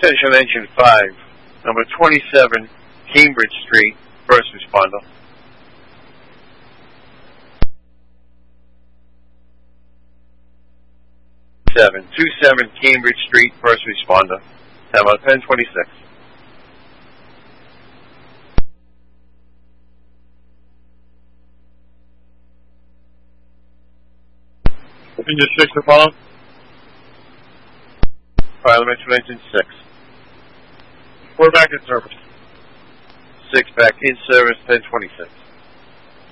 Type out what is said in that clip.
Attention Engine 5, number 27, Cambridge Street, first responder. 27 Cambridge Street, first responder. Time out 10:26. Engine 6 to follow. Parliamentary Engine 6. We're back in service. 6 back in service, 10:26.